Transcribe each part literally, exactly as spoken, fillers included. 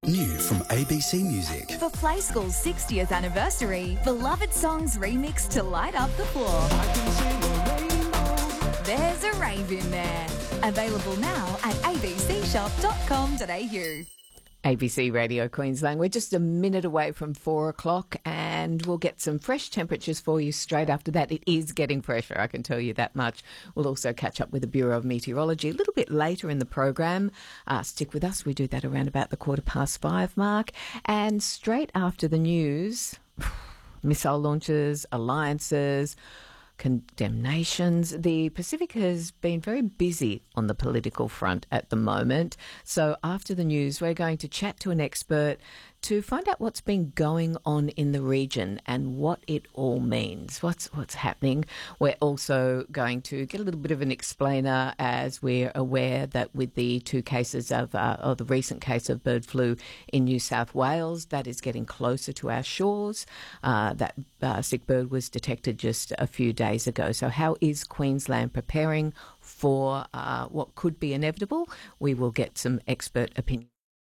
New from A B C Music. For Play School's sixtieth anniversary, beloved songs remixed to light up the floor. I can see a rainbow. There's a rave in there. Available now at a b c shop dot com dot a u. A B C Radio Queensland. We're just a minute away from four o'clock and we'll get some fresh temperatures for you straight after that. It is getting fresher, I can tell you that much. We'll also catch up with the Bureau of Meteorology a little bit later in the program. Uh, stick with us. We do that around about the quarter past five mark. And straight after the news, missile launches, alliances, condemnations. The Pacific has been very busy on the political front at the moment. So after the news, we're going to chat to an expert to find out what's been going on in the region and what it all means, what's what's happening. We're also going to get a little bit of an explainer as we're aware that with the two cases of, uh, or the recent case of bird flu in New South Wales, that is getting closer to our shores. Uh, that uh, sick bird was detected just a few days ago. So how is Queensland preparing for uh, what could be inevitable? We will get some expert opinion.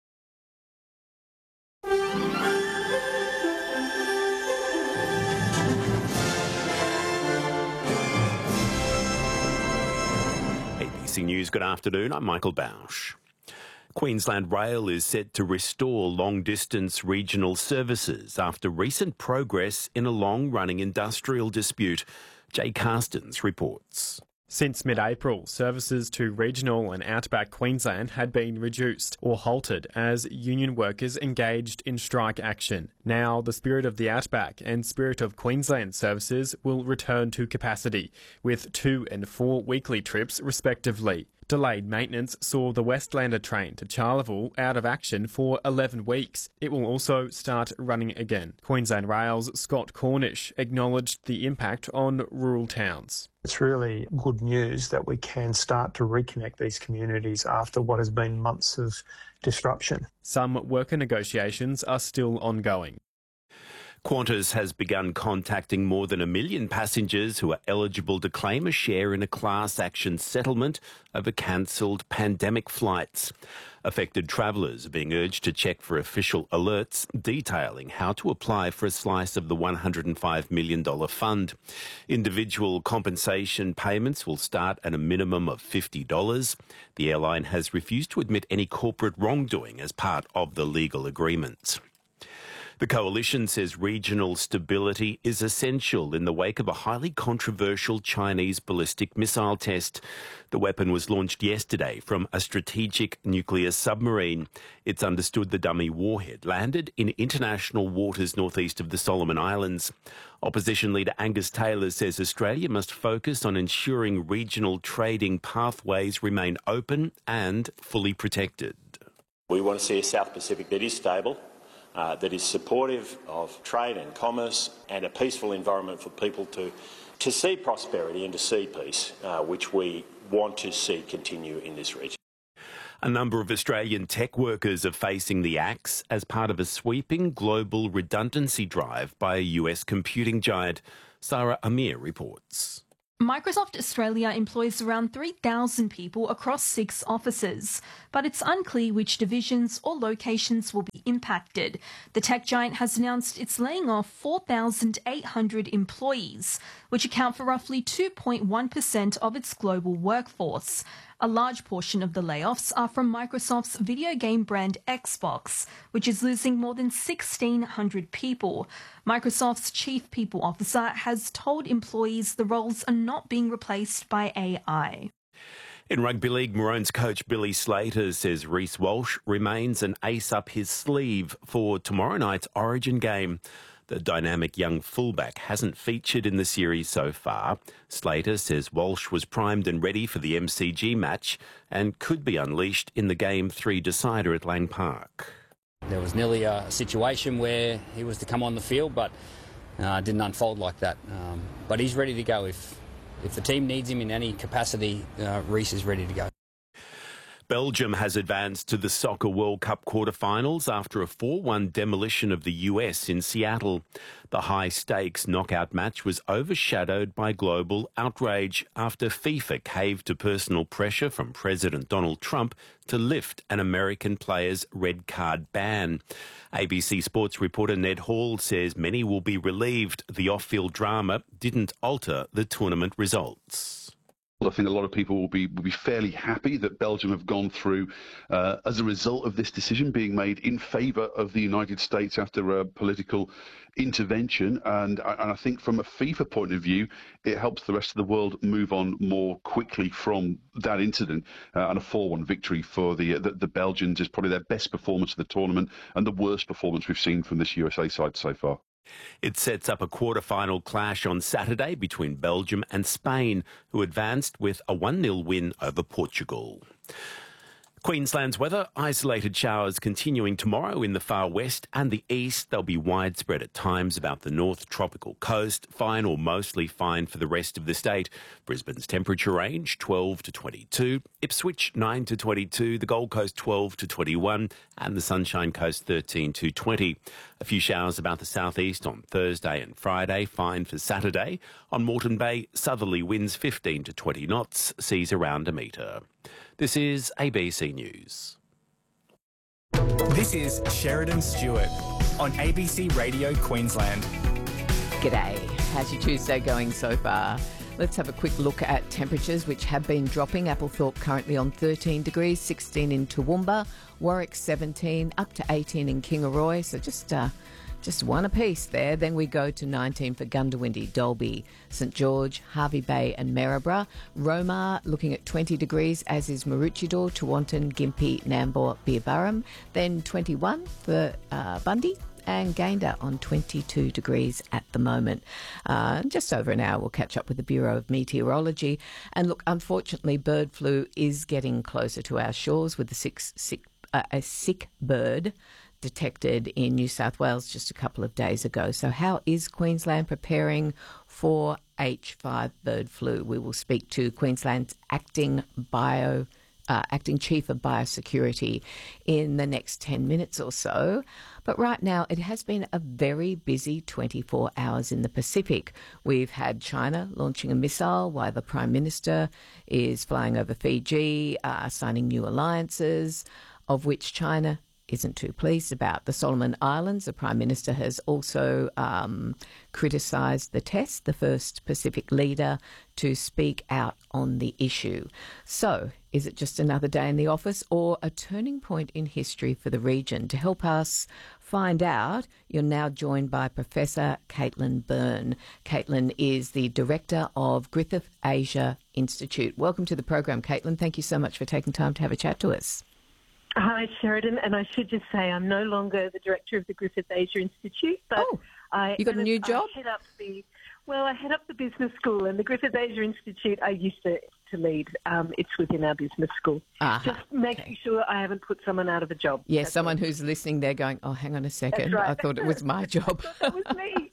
A B C News, good afternoon. I'm Michael Bausch. Queensland Rail is set to restore long-distance regional services after recent progress in a long-running industrial dispute. Jay Carstens reports. Since mid-April, services to regional and outback Queensland had been reduced or halted as union workers engaged in strike action. Now, the Spirit of the Outback and Spirit of Queensland services will return to capacity, with two and four weekly trips respectively. Delayed maintenance saw the Westlander train to Charleville out of action for eleven weeks. It will also start running again. Queensland Rail's Scott Cornish acknowledged the impact on rural towns. It's really good news that we can start to reconnect these communities after what has been months of disruption. Some worker negotiations are still ongoing. Qantas has begun contacting more than a million passengers who are eligible to claim a share in a class action settlement over cancelled pandemic flights. Affected travellers are being urged to check for official alerts detailing how to apply for a slice of the one hundred five million dollars fund. Individual compensation payments will start at a minimum of fifty dollars. The airline has refused to admit any corporate wrongdoing as part of the legal agreement. The coalition says regional stability is essential in the wake of a highly controversial Chinese ballistic missile test. The weapon was launched yesterday from a strategic nuclear submarine. It's understood the dummy warhead landed in international waters northeast of the Solomon Islands. Opposition leader Angus Taylor says Australia must focus on ensuring regional trading pathways remain open and fully protected. We want to see a South Pacific that is stable, Uh, that is supportive of trade and commerce and a peaceful environment for people to, to see prosperity and to see peace, uh, which we want to see continue in this region. A number of Australian tech workers are facing the axe as part of a sweeping global redundancy drive by a U S computing giant. Sarah Amir reports. Microsoft Australia employs around three thousand people across six offices, but it's unclear which divisions or locations will be impacted. The tech giant has announced it's laying off four thousand eight hundred employees, which account for roughly two point one percent of its global workforce. A large portion of the layoffs are from Microsoft's video game brand Xbox, which is losing more than sixteen hundred people. Microsoft's chief people officer has told employees the roles are not being replaced by A I. In rugby league, Maroons coach Billy Slater says Reece Walsh remains an ace up his sleeve for tomorrow night's Origin game. The dynamic young fullback hasn't featured in the series so far. Slater says Walsh was primed and ready for the M C G match and could be unleashed in the Game three decider at Lang Park. There was nearly a situation where he was to come on the field, but uh, didn't unfold like that. Um, but he's ready to go. If, if the team needs him in any capacity, uh, Reece is ready to go. Belgium has advanced to the Soccer World Cup quarterfinals after a four one demolition of the U S in Seattle. The high-stakes knockout match was overshadowed by global outrage after FIFA caved to personal pressure from President Donald Trump to lift an American player's red card ban. A B C Sports reporter Ned Hall says many will be relieved the off-field drama didn't alter the tournament results. I think a lot of people will be will be fairly happy that Belgium have gone through uh, as a result of this decision being made in favour of the United States after a political intervention. And, and I think from a FIFA point of view, it helps the rest of the world move on more quickly from that incident. Uh, and a four one victory for the, the the Belgians is probably their best performance of the tournament and the worst performance we've seen from this U S A side so far. It sets up a quarter-final clash on Saturday between Belgium and Spain, who advanced with a one nil win over Portugal. Queensland's weather, isolated showers continuing tomorrow in the far west and the east. They'll be widespread at times about the north tropical coast, fine or mostly fine for the rest of the state. Brisbane's temperature range twelve to twenty-two, Ipswich nine to twenty-two, the Gold Coast twelve to twenty-one and the Sunshine Coast thirteen to twenty. A few showers about the southeast on Thursday and Friday, fine for Saturday. On Moreton Bay, southerly winds fifteen to twenty knots, seas around a metre. This is A B C News. This is Sheridan Stewart on A B C Radio Queensland. G'day. How's your Tuesday going so far? Let's have a quick look at temperatures, which have been dropping. Applethorpe currently on thirteen degrees, sixteen in Toowoomba, Warwick seventeen, up to eighteen in Kingaroy. So just uh, just one apiece there. Then we go to nineteen for Gundawindi, Dalby, St George, Hervey Bay and Maryborough. Roma looking at twenty degrees, as is Maroochydore, Tewantin, Gympie, Nambour, Beerburrum. Then twenty-one for uh, Bundy. And Gayndah on twenty-two degrees at the moment. Uh, just over an hour, we'll catch up with the Bureau of Meteorology. And look, unfortunately, bird flu is getting closer to our shores with the six, sick, uh, a sick bird detected in New South Wales just a couple of days ago. So how is Queensland preparing for H five bird flu? We will speak to Queensland's acting bio Uh, acting Chief of Biosecurity in the next ten minutes or so. But right now, it has been a very busy twenty-four hours in the Pacific. We've had China launching a missile while the Prime Minister is flying over Fiji, uh, signing new alliances, of which China isn't too pleased about. The Solomon Islands, the Prime Minister has also um, criticised the test, the first Pacific leader to speak out on the issue. So, is it just another day in the office or a turning point in history for the region? To help us find out, you're now joined by Professor Caitlin Byrne. Caitlin is the Director of Griffith Asia Institute. Welcome to the program, Caitlin. Thank you so much for taking time to have a chat to us. Hi, Sheridan, and I should just say I'm no longer the director of the Griffith Asia Institute, but oh, I you got a new job? I head up the well, I head up the business school, and the Griffith Asia Institute I used to to lead. Um, it's within our business school. Uh-huh. Just making Okay. sure I haven't put someone out of a job. Yes, That's someone all. who's listening there going, oh, hang on a second, That's right. I thought it was my job. That was me.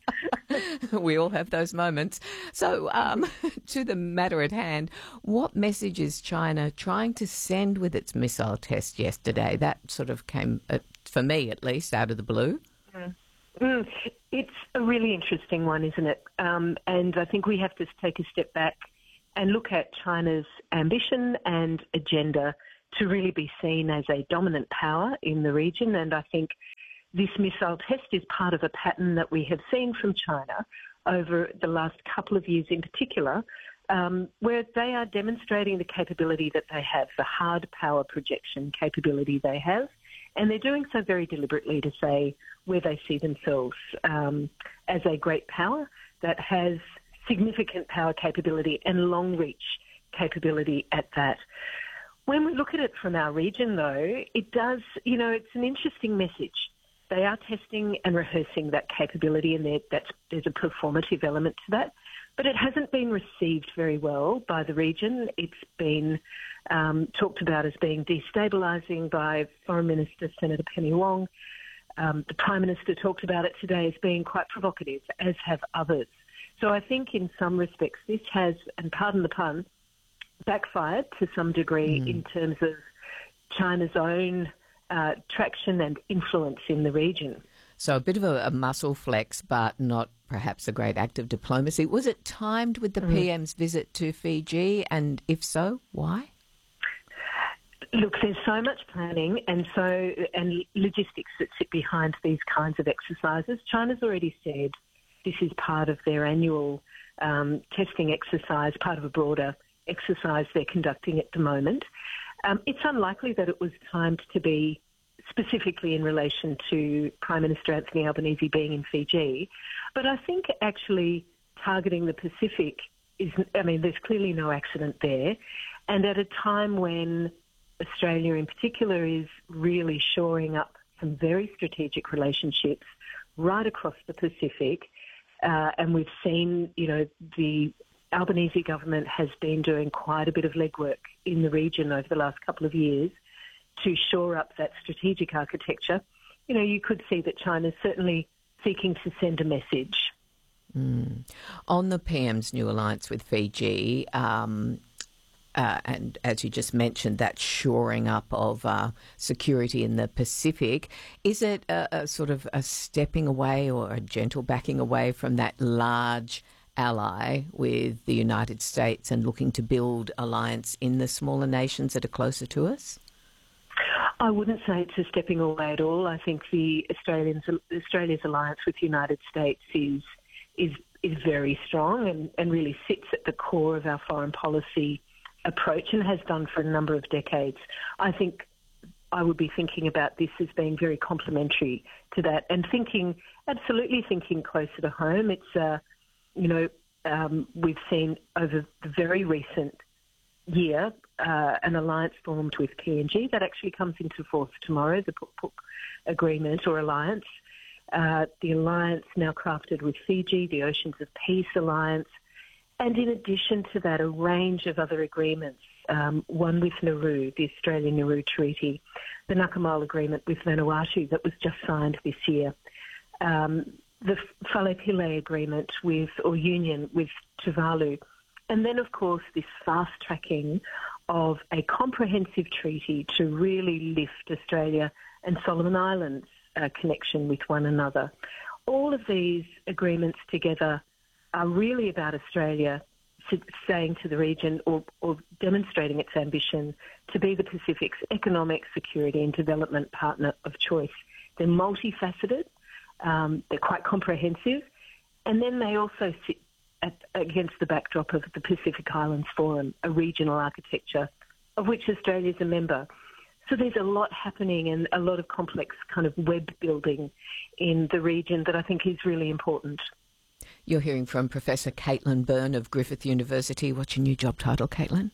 We all have those moments. So, um, to the matter at hand, what message is China trying to send with its missile test yesterday? That sort of came, uh, for me at least, out of the blue. Mm. Mm. It's a really interesting one, isn't it? Um, and I think we have to take a step back and look at China's ambition and agenda to really be seen as a dominant power in the region. And I think this missile test is part of a pattern that we have seen from China over the last couple of years in particular, um, where they are demonstrating the capability that they have, the hard power projection capability they have. And they're doing so very deliberately to say where they see themselves um, as a great power that has significant power capability and long-reach capability at that. When we look at it from our region, though, it does, you know, it's an interesting message. They are testing and rehearsing that capability, and that's, there's a performative element to that. But it hasn't been received very well by the region. It's been um, talked about as being destabilising by Foreign Minister Senator Penny Wong. Um, the Prime Minister talked about it today as being quite provocative, as have others. So I think in some respects this has, and pardon the pun, backfired to some degree mm. in terms of China's own uh, traction and influence in the region. So a bit of a, a muscle flex, but not perhaps a great act of diplomacy. Was it timed with the mm. P M's visit to Fiji? And if so, why? Look, there's so much planning and so and logistics that sit behind these kinds of exercises. China's already said this is part of their annual um, testing exercise, part of a broader exercise they're conducting at the moment. Um, it's unlikely that it was timed to be specifically in relation to Prime Minister Anthony Albanese being in Fiji. But I think actually targeting the Pacific is, I mean, there's clearly no accident there. And at a time when Australia in particular is really shoring up some very strategic relationships right across the Pacific, uh, and we've seen, you know, the Albanese government has been doing quite a bit of legwork in the region over the last couple of years to shore up that strategic architecture. You know, you could see that China's certainly seeking to send a message. Mm. On the P M's new alliance with Fiji, um, uh, and as you just mentioned, that shoring up of uh, security in the Pacific, is it a, a sort of a stepping away or a gentle backing away from that large ally with the United States and looking to build alliance in the smaller nations that are closer to us? I wouldn't say it's a stepping away at all. I think the Australians, Australia's alliance with the United States is is is very strong and, and really sits at the core of our foreign policy approach and has done for a number of decades. I think I would be thinking about this as being very complementary to that and thinking, absolutely thinking closer to home. It's, uh, you know, um, we've seen over the very recent year uh, an alliance formed with P N G that actually comes into force tomorrow, the Puk Puk Agreement or Alliance. Uh, the alliance now crafted with Fiji, the Oceans of Peace Alliance, and in addition to that, a range of other agreements, um, one with Nauru, the Australia-Nauru Treaty, the Nakamal Agreement with Vanuatu that was just signed this year, um, the Falepile Agreement with, or Union with Tuvalu, and then, of course, this fast-tracking of a comprehensive treaty to really lift Australia and Solomon Islands' uh, connection with one another. All of these agreements together are really about Australia saying to the region or, or demonstrating its ambition to be the Pacific's economic, security and development partner of choice. They're multifaceted, um, they're quite comprehensive, and then they also sit at, against the backdrop of the Pacific Islands Forum, a regional architecture of which Australia is a member. So there's a lot happening and a lot of complex kind of web building in the region that I think is really important. You're hearing from Professor Caitlin Byrne of Griffith University. What's your new job title, Caitlin?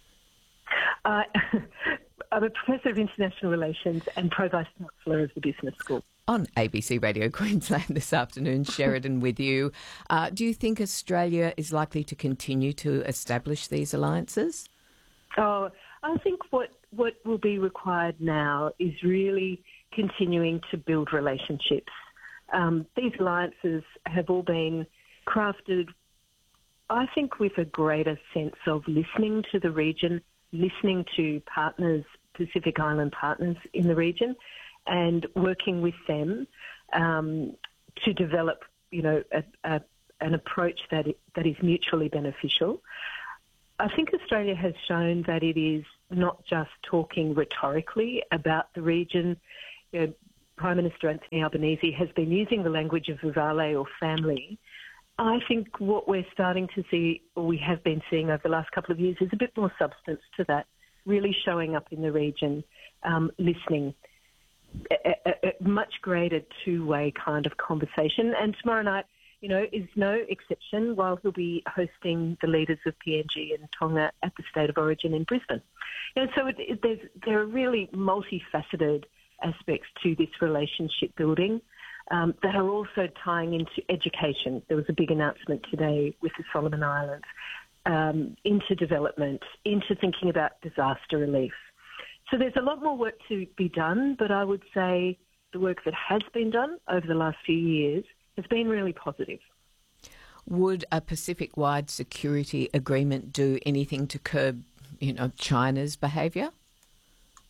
Uh, I'm a Professor of International Relations and Pro-Vice Chancellor of the Business School. On A B C Radio Queensland this afternoon, Sheridan with you. Uh, do you think Australia is likely to continue to establish these alliances? Oh, I think what, what will be required now is really continuing to build relationships. Um, these alliances have all been crafted, I think, with a greater sense of listening to the region, listening to partners, Pacific Island partners in the region, and working with them um, to develop, you know, a, a, an approach that it, that is mutually beneficial. I think Australia has shown that it is not just talking rhetorically about the region. You know, Prime Minister Anthony Albanese has been using the language of vuvale or family. I think what we're starting to see, or we have been seeing over the last couple of years, is a bit more substance to that, really showing up in the region, um, listening, a, a, a much greater two-way kind of conversation. And tomorrow night, you know, is no exception, while he'll be hosting the leaders of P N G and Tonga at the State of Origin in Brisbane. You know, so it, it, there's, there are really multifaceted aspects to this relationship building um, that are also tying into education. There was a big announcement today with the Solomon Islands, um, into development, into thinking about disaster relief. So there's a lot more work to be done, but I would say the work that has been done over the last few years has been really positive. Would a Pacific-wide security agreement do anything to curb, you know, China's behaviour?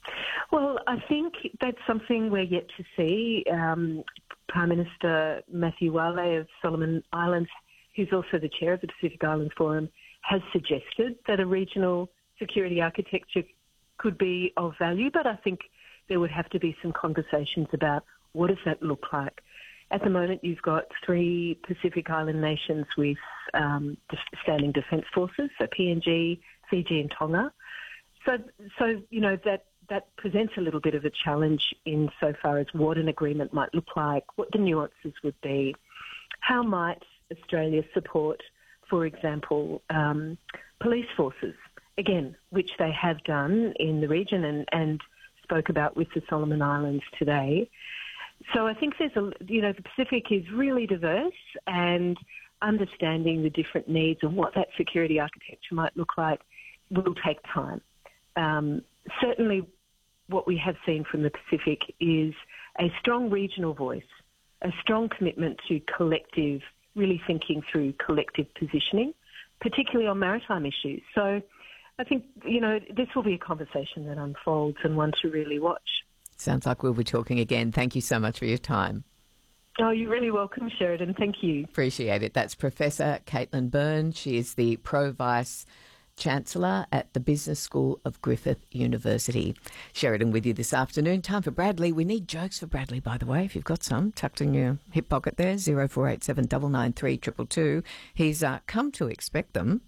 Well, I think that's something we're yet to see. Um, Prime Minister Matthew Wale of Solomon Islands, who's also the chair of the Pacific Islands Forum, has suggested that a regional security architecture could be of value, but I think there would have to be some conversations about what does that look like. At the moment, you've got three Pacific Island nations with um, standing defence forces, so P N G, Fiji and Tonga. So, so you know, that, that presents a little bit of a challenge insofar as what an agreement might look like, what the nuances would be, how might Australia support, for example, um, police forces, again, which they have done in the region and, and spoke about with the Solomon Islands today. So I think there's a, you know, the Pacific is really diverse, and understanding the different needs and what that security architecture might look like will take time. Um, certainly what we have seen from the Pacific is a strong regional voice, a strong commitment to collective, really thinking through collective positioning, particularly on maritime issues. So I think, you know, this will be a conversation that unfolds and one to really watch. Sounds like we'll be talking again. Thank you so much for your time. Oh, you're really welcome, Sheridan. Thank you. Appreciate it. That's Professor Caitlin Byrne. She is the Pro-Vice Chancellor at the Business School of Griffith University. Sheridan with you this afternoon. Time for Bradley. We need jokes for Bradley, by the way, if you've got some tucked in your hip pocket there, zero four eight seven nine nine three two two two. He's uh, come to expect them.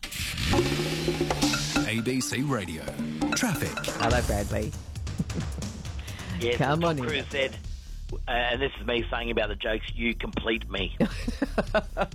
A B C Radio. Traffic. Hello, Bradley. Yes, Come Tom on Cruise in. said, uh, and this is me saying about the jokes, you complete me. If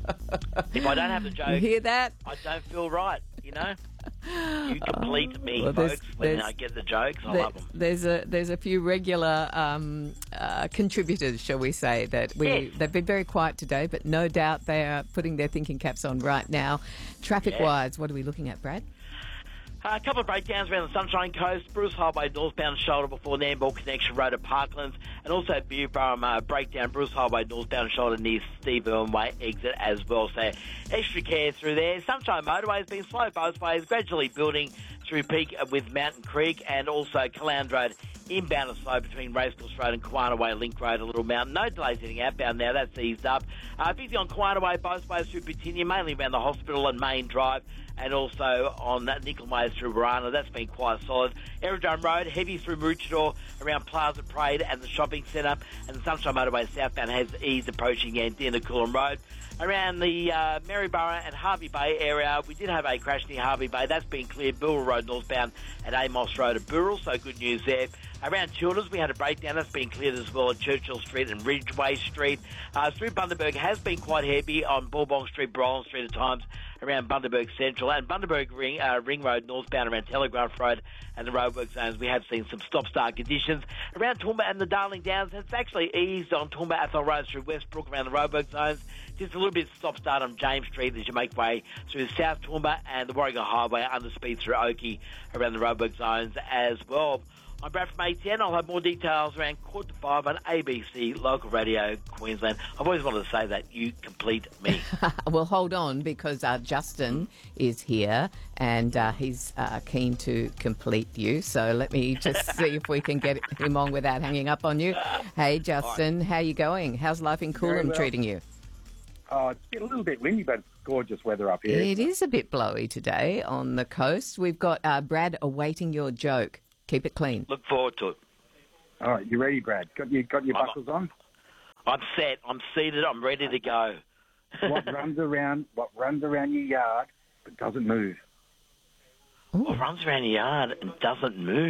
I don't have the joke, You hear that? I don't feel right, you know? You complete me, well, there's- folks. When there's- I get the jokes, I There- love them. There's a there's a few regular um, uh, contributors, shall we say, that we Yes. they've been very quiet today, but no doubt they are putting their thinking caps on right now. Traffic-wise, what are we looking at, Brad? Uh, a couple of breakdowns around the Sunshine Coast, Bruce Highway northbound shoulder before Nambour Connection Road at Parklands, and also at Viewburn uh, breakdown, Bruce Highway northbound shoulder near Steve Irwin Way exit as well. So extra care through there. Sunshine Motorway has been slow both ways, gradually building through peak with Mountain Creek, and also Caland Road inbound and slow between Racecourse Road and Quana Way Link Road a Little Mountain. No delays heading outbound now, that's eased up. Uh, busy on Quana Way both ways through Bitinia, mainly around the hospital and Main Drive, and also on that Nickel Way through Warana. That's been quite solid. Aerodrome Road, heavy through Maroochydore, around Plaza Parade and the shopping centre, and the Sunshine Motorway southbound has eased approaching Antina Coolum Road. Around the uh, Maryborough and Harvey Bay area, we did have a crash near Harvey Bay. That's been cleared. Burrell Road northbound at Amos Road at Burrell, so good news there. Around Childers, we had a breakdown. That's been cleared as well at Churchill Street and Ridgeway Street. Uh, through Bundaberg has been quite heavy on Bourbon Street, Brolan Street at times, around Bundaberg Central, and Bundaberg Ring, uh, Ring Road northbound around Telegraph Road and the roadwork zones. We have seen some stop-start conditions. Around Toowoomba and the Darling Downs, it's actually eased on Toowoomba Athol Road through Westbrook around the roadwork zones. Just a little bit stop-start on James Street as you make way through South Toowoomba and the Warragul Highway under speed through Oakey around the roadwork zones as well. I'm Brad from A T N. I'll have more details around quarter to five on A B C Local Radio Queensland. I've always wanted to say that. You complete me. Well, hold on, because uh, Justin is here and uh, he's uh, keen to complete you. So let me just see if we can get him on without hanging up on you. Hey, Justin, how you going? How's life in Coolum well. treating you? Oh, it's been a little bit windy, but it's gorgeous weather up here. It is a bit blowy today on the coast. We've got uh, Brad awaiting your joke. Keep it clean. Look forward to it. All right, you ready, Brad? Got you got your I'm- buckles on? I'm set. I'm seated. I'm ready to go. What runs around? What runs around your yard but doesn't move? What runs around your yard and doesn't move?